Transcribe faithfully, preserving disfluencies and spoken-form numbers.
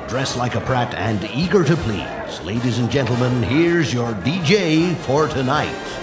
dressed like a Pratt and eager to please. Ladies and gentlemen, here's your D J for tonight.